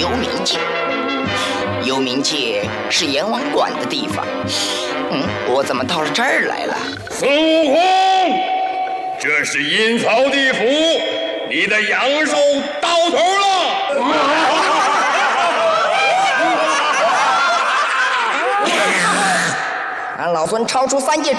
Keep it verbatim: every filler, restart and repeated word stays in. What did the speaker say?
幽冥界。幽冥界是阎王管的地方。嗯，我怎么到了这儿来了？ 孙悟空，这是阴曹地府，你的阳寿到头了。 俺老孙超出三界